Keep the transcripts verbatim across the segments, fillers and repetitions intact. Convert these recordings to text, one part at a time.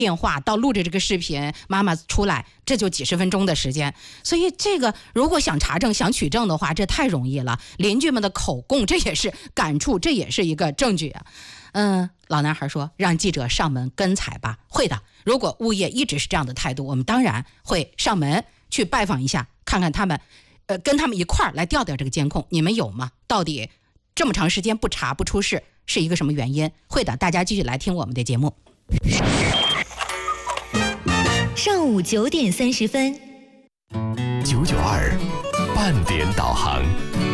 电话到录制这个视频，妈妈出来，这就几十分钟的时间。所以这个如果想查证、想取证的话，这太容易了。邻居们的口供，这也是感触，这也是一个证据啊。嗯，老男孩说：“让记者上门跟采吧。”会的，如果物业一直是这样的态度，我们当然会上门去拜访一下，看看他们，呃，跟他们一块儿来调调这个监控。你们有吗？到底这么长时间不查不出事，是一个什么原因？会的，大家继续来听我们的节目。 上午九点三十分， 九九二半点导航。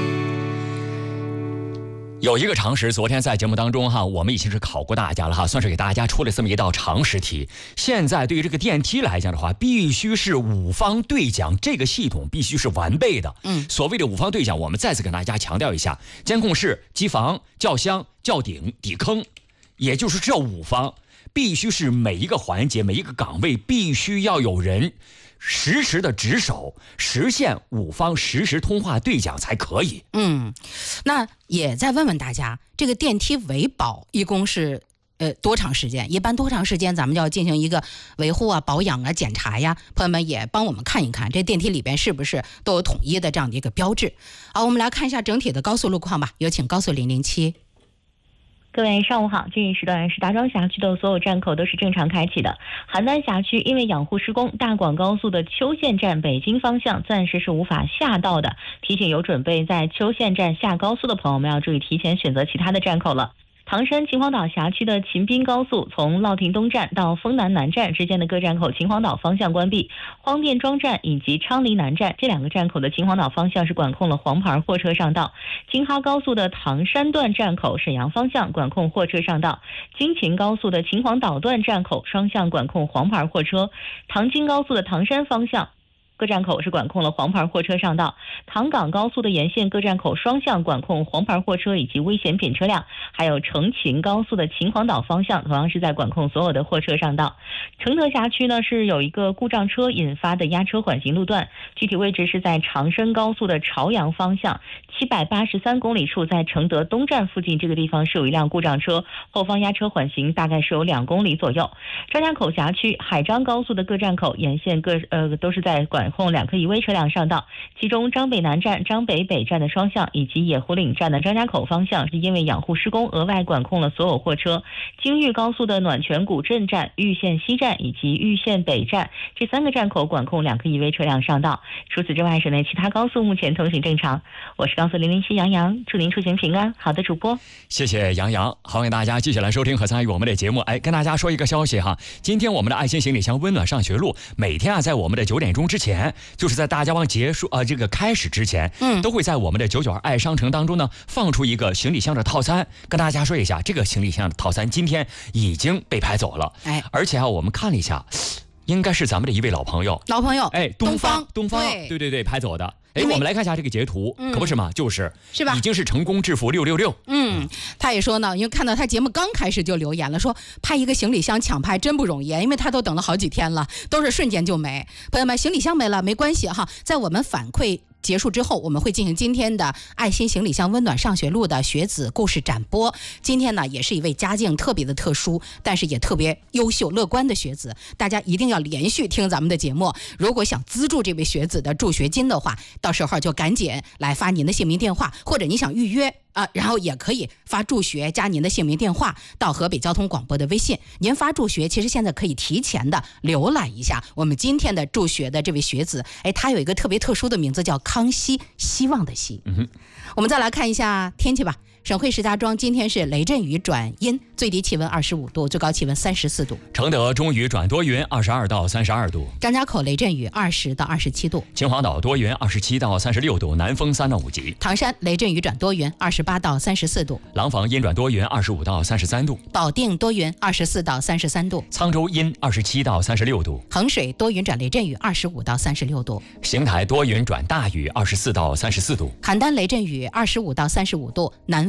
有一个常识，昨天在节目当中哈，我们已经是考过大家了哈，算是给大家出了这么一道常识题。现在对于这个电梯来讲的话，必须是五方对讲，这个系统必须是完备的。嗯，所谓的五方对讲，我们再次跟大家强调一下：监控室、机房、轿厢、轿顶、底坑，也就是这五方，必须是每一个环节、每一个岗位必须要有人实时的值守，实现五方实时通话对讲才可以。 嗯，那也再问问大家，这个电梯维保一共是呃多长时间？一般多长时间咱们就要进行一个维护啊、保养啊、检查呀？朋友们也帮我们看一看，这电梯里边是不是都有统一的这样的一个标志？好，我们来看一下整体的高速路况吧。有请高速零零七。 各位上午好，这一时段石家庄辖区的所有站口都是正常开启的。邯郸辖区因为养护施工，大广高速的邱县站北京方向暂时是无法下道的，提醒有准备在邱县站下高速的朋友们要注意提前选择其他的站口了。唐山秦皇岛辖区的秦滨高速从乐亭东站到丰南南站之间的各站口秦皇岛方向关闭，荒店庄站以及昌黎南站这两个站口的秦皇岛方向是管控了黄牌货车上道。京哈高速的唐山段站口沈阳方向管控货车上道，京秦高速的秦皇岛段站口双向管控黄牌货车，唐京高速的唐山方向各站口是管控了黄牌货车上道，唐港高速的沿线各站口双向管控黄牌货车以及危险品车辆，还有成秦高速的秦皇岛方向同样是在管控所有的货车上道。承德辖区呢是有一个故障车引发的压车缓行路段，具体位置是在长深高速的朝阳方向七百八十三公里处，在承德东站附近这个地方是有一辆故障车，后方压车缓行大概是有两公里左右。张家口辖区海张高速的各站口沿线各呃都是在管控两颗依危车辆上道，其中张北南站、张北北站的双向以及野湖岭站的张家口方向是因为养护施工额外管控了所有货车。京豫高速的暖泉古镇站、玉县西站以及玉县北站这三个站口管控两颗依危车辆上道。除此之外，省内其他高速目前通行正常。我是高速零零七杨洋，祝您出行平安。好的，主播， 谢谢杨洋，欢迎大家继续来收听和参与我们的节目。哎，跟大家说一个消息哈，今天我们的爱心行李箱温暖上学路，每天啊在我们的九点钟之前，就是在大家望结束呃这个开始之前，嗯，都会在我们的九九二爱商城当中呢放出一个行李箱的套餐，跟大家说一下，这个行李箱的套餐今天已经被拍走了，哎，而且啊我们看了一下，应该是咱们的一位老朋友， 老朋友， 哎，东方，东方，对对对对，拍走的。哎，我们来看一下这个截图，嗯、可不是嘛？就是是吧？ 已经是成功致富六六六。 嗯，他也说呢，因为看到他节目刚开始就留言了，说拍一个行李箱抢拍真不容易，因为他都等了好几天了，都是瞬间就没。朋友们，行李箱没了没关系哈，在我们反馈结束之后，我们会进行今天的爱心行李箱温暖上学路的学子故事展播。今天呢，也是一位家境特别的特殊，但是也特别优秀乐观的学子，大家一定要连续听咱们的节目。如果想资助这位学子的助学金的话，到时候就赶紧来发您的姓名电话，或者你想预约啊，然后也可以发助学加您的姓名电话到河北交通广播的微信。您发助学，其实现在可以提前的浏览一下我们今天的助学的这位学子，哎，他有一个特别特殊的名字叫康熙，希望的希。嗯哼，我们再来看一下天气吧。省会石家庄今天是雷阵雨转阴，最低气温二十五度，最高气温三十四度。 承德中雨转多云，二十二到三十二度。 张家口雷阵雨二十到二十七度。 秦皇岛多云，二十七到三十六度，南风三到五级。 唐山雷阵雨转多云，二十八到三十四度。 廊坊阴转多云，二十五到三十三度。 保定多云，二十四到三十三度。 沧州阴，二十七到三十六度。 衡水多云转雷阵雨，二十五到三十六度。 邢台多云转大雨，二十四到三十四度。 邯郸雷阵雨，二十五到三十五度，南风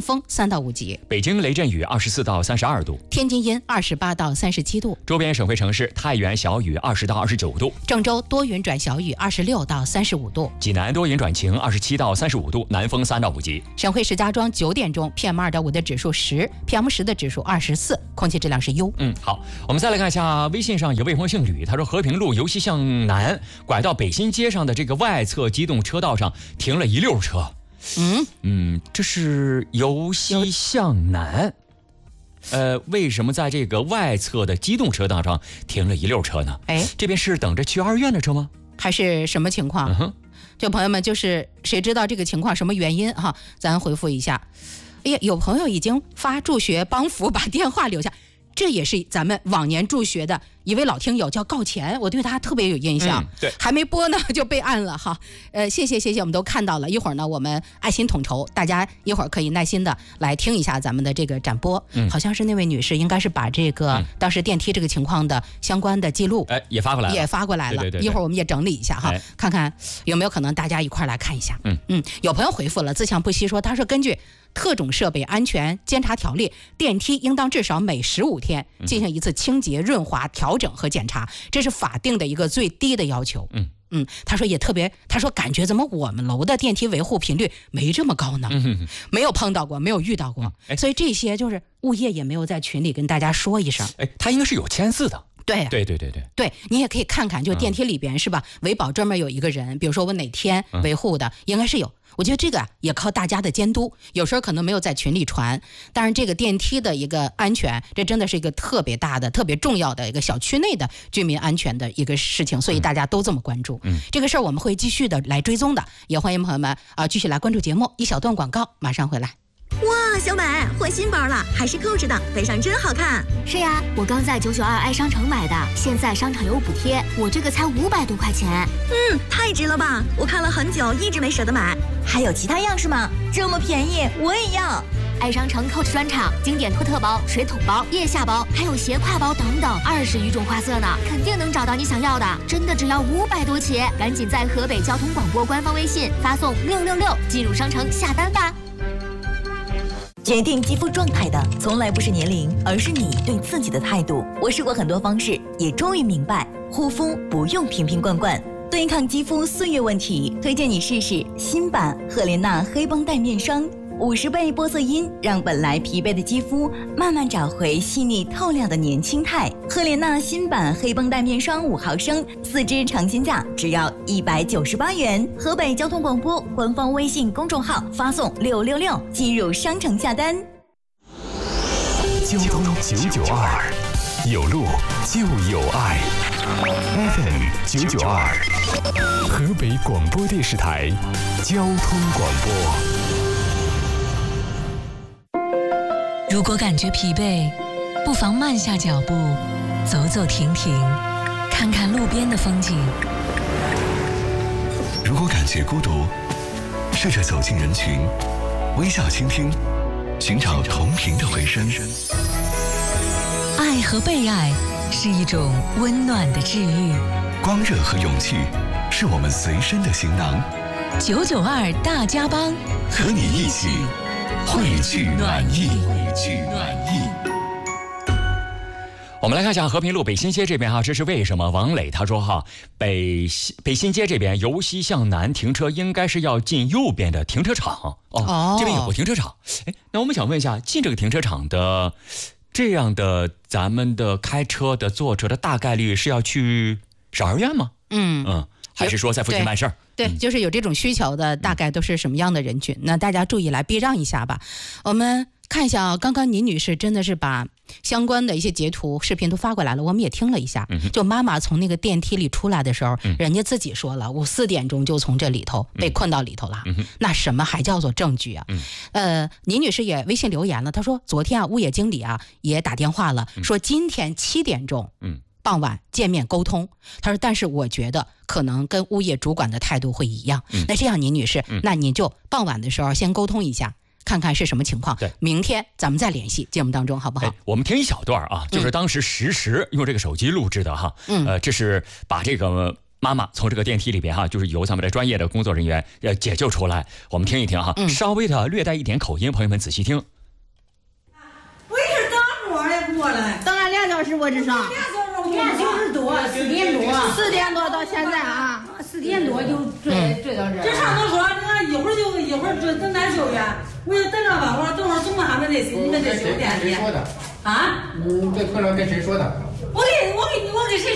风三到五级。 北京雷阵雨二十四到三十二度， 天津阴二十八到三十七度， 周边省会城市太原小雨二十到二十九度， 郑州多云转小雨二十六到三十五度， 济南多云转晴二十七到三十五度，南风三到五级。 省会石家庄九点钟 P M 二点五 的指数十 ，P M 十 的指数二十四，空气质量是优。 嗯，好，我们再来看一下微信上有位朋友姓吕，他说和平路由西向南拐到北新街上的这个外侧机动车道上停了一溜车。 嗯嗯，这是由西向南。呃，为什么在这个外侧的机动车道上停了一溜车呢？ 哎， 这边是等着去二院的车吗？ 还是什么情况？ 嗯哼， 就朋友们，就是谁知道这个情况什么原因哈？咱回复一下。哎呀，有朋友已经发助学帮扶，把电话留下。这也是咱们往年助学的一位老听友，叫告钱，我对他特别有印象。 嗯、对， 还没播呢就备案了哈。呃，谢谢谢谢，我们都看到了。一会儿呢，我们爱心统筹，大家一会儿可以耐心的来听一下咱们的这个展播。嗯，好像是那位女士，应该是把这个、嗯、当时电梯这个情况的相关的记录， 哎，也发过来了， 也发过来了。 对对对对， 一会儿我们也整理一下哈，哎、看看有没有可能大家一块来看一下。嗯嗯，有朋友回复了，自强不息说，他说根据特种设备安全监察条例，电梯应当至少每十五天进行一次清洁、润滑、调整和检查，这是法定的一个最低的要求。嗯嗯，他说也特别，他说感觉怎么我们楼的电梯维护频率没这么高呢？嗯、没有碰到过，没有遇到过、嗯，所以这些就是物业也没有在群里跟大家说一声。 哎，他应该是有签字的。 对对对对对对，你也可以看看，就电梯里边、嗯、是吧？维保专门有一个人，比如说我哪天维护的，嗯、应该是有。我觉得这个也靠大家的监督，有时候可能没有在群里传，但是这个电梯的一个安全，这真的是一个特别大的、特别重要的一个小区内的居民安全的一个事情，所以大家都这么关注。嗯，这个事儿我们会继续的来追踪的，也欢迎朋友们啊、呃、继续来关注节目。一小段广告，马上回来。 哇，小美换新包了，还是 Coach 的，背上真好看。 是呀，我刚在九九二爱商城买的，现在商场有补贴，我这个才五百多块钱。 嗯，太值了吧！我看了很久，一直没舍得买。还有其他样式吗？这么便宜，我也要。 爱商城 Coach 专场，经典托特包、水桶包、腋下包，还有斜挎包等等，二十余种花色呢，肯定能找到你想要的。真的只要五百多起，赶紧在河北交通广播官方微信发送六六六进入商城下单吧。 决定肌肤状态的从来不是年龄，而是你对自己的态度。我试过很多方式，也终于明白，护肤不用瓶瓶罐罐。对抗肌肤岁月问题，推荐你试试新版赫莲娜黑绷带面霜。五十倍玻色因让本来疲惫的肌肤慢慢找回细腻透亮的年轻态。赫莲娜新版黑绷带面霜五毫升，四支尝鲜价只要一百九十八元。河北交通广播官方微信公众号发送六六六进入商城下单。 交通九九二，有路就有爱。F M 九九二，河北广播电视台交通广播。 如果感觉疲惫，不妨慢下脚步，走走停停，看看路边的风景。 如果感觉孤独，试着走进人群，微笑倾听，寻找同频的回声。 爱和被爱是一种温暖的治愈， 光热和勇气是我们随身的行囊。 九九二大家帮， 和你一起汇聚暖意，汇聚暖意。 我们来看一下和平路北新街这边哈，这是为什么？王磊他说哈，北北新街这边由西向南停车应该是要进右边的停车场哦，哦这边有个停车场。哎，那我们想问一下，进这个停车场的这样的咱们的开车的坐车的大概率是要去少儿院吗？嗯嗯，还是说在附近办事儿？ 对， 嗯、 就是有这种需求的，大概都是什么样的人群？那大家注意来避让一下吧。我们看一下啊，刚刚倪女士真的是把相关的一些截图、视频都发过来了，我们也听了一下。嗯、就妈妈从那个电梯里出来的时候，嗯、人家自己说了，我四点钟就从这里头被困到里头了。嗯、那什么还叫做证据啊？嗯、呃，倪女士也微信留言了，她说昨天啊，物业经理啊也打电话了，嗯、说今天七点钟，嗯。傍晚见面沟通，他说，但是我觉得可能跟物业主管的态度会一样。嗯、那这样，倪女士，嗯、那你就傍晚的时候先沟通一下，看看是什么情况。对，明天咱们再联系节目当中，好不好？ 我们听一小段啊，就是当时实时用这个手机录制的哈。嗯，呃，这是把这个妈妈从这个电梯里边哈，就是由咱们的专业的工作人员要解救出来。我们听一听哈， 嗯、 稍微的略带一点口音，朋友们仔细听。 我一直等着我也过来， 等了两小时，我这上两小时多，四点多， 四点多到现在啊， 四点多就追、 嗯、 追到这儿。这上头说，你看一会儿就一会儿就等咱救援，我就等着吧。我说等会儿总他们那些你们那修电梯。 谁说的？ 啊？ 嗯，这科长跟谁说的？ 我给我给你我给谁